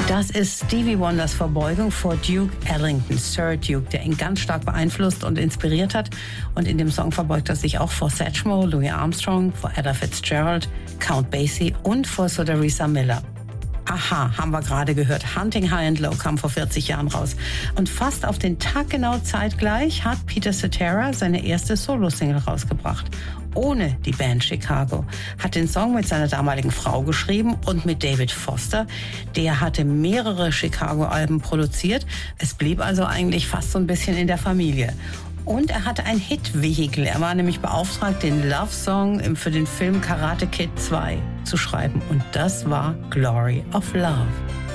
Das ist Stevie Wonders Verbeugung vor Duke Ellington, Sir Duke, der ihn ganz stark beeinflusst und inspiriert hat. Und in dem Song verbeugt er sich auch vor Satchmo, Louis Armstrong, vor Ella Fitzgerald, Count Basie und vor Sir Teresa Miller. Aha, haben wir gerade gehört. Hunting High and Low kam vor 40 Jahren raus. Und fast auf den Tag genau zeitgleich hat Peter Cetera seine erste Solo-Single rausgebracht. Ohne die Band Chicago. Hat den Song mit seiner damaligen Frau geschrieben und mit David Foster. Der hatte mehrere Chicago-Alben produziert. Es blieb also eigentlich fast so ein bisschen in der Familie. Und er hatte ein Hit-Vehikel. Er war nämlich beauftragt, den Love-Song für den Film Karate Kid 2 zu schreiben. Und das war Glory of Love.